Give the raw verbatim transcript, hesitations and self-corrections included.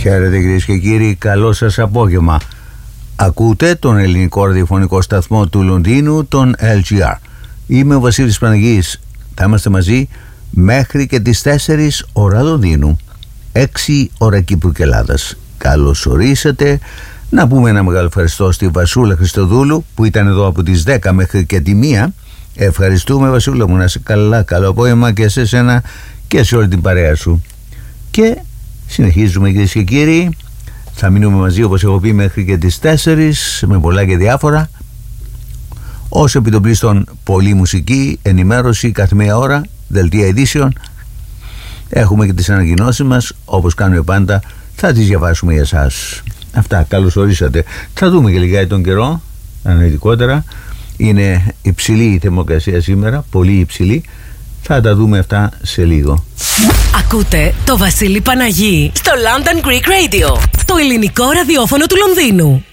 Χαίρετε κυρίες και κύριοι, καλό σας απόγευμα. Ακούτε τον ελληνικό ραδιοφωνικό σταθμό του Λονδίνου, τον ελ τζι αρ. Είμαι ο Βασίλης Παναγής. Θα είμαστε μαζί μέχρι και τις τέσσερις ώρα Λονδίνου, έξι ώρα Κύπρου και Ελλάδας. Καλώς ορίσατε. Να πούμε ένα μεγάλο ευχαριστώ στη Βασούλα Χριστοδούλου που ήταν εδώ από τις δέκα μέχρι και τη μία. Ευχαριστούμε Βασούλα μου, να είσαι καλά, καλό απόγευμα και σε σένα και σε όλη την παρέα σου. Και συνεχίζουμε κυρίες και κύριοι. Θα μείνουμε μαζί όπως έχω πει μέχρι και τις τέσσερις με πολλά και διάφορα. Ως επιτοπλίστων πολλή μουσική, ενημέρωση κάθε μία ώρα, δελτία ειδήσεων. Έχουμε και τις ανακοινώσεις μας, όπως κάνουμε πάντα, θα τις διαβάσουμε για εσάς. Αυτά, καλώς ορίσατε. Θα δούμε και λιγάκι τον καιρό, αναλυτικότερα. Είναι υψηλή η θερμοκρασία σήμερα, πολύ υψηλή. Θα τα δούμε αυτά σε λίγο. Ακούτε το Βασίλη Παναγή στο London Greek Radio, το ελληνικό ραδιόφωνο του Λονδίνου.